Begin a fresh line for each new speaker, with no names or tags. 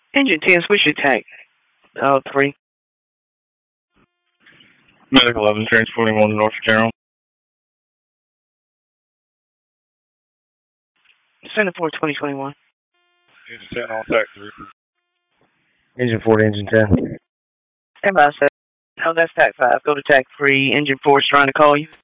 Engine 10, switch your tag. 3.
Medic 11, transporting 1 to North General.
Center 4, 2021.
Engine 10, all tack 3.
Engine 4 to Engine 10.
Stand by, sir. Oh, that's TAC 5. Go to TAC 3. Engine 4 is trying to call you.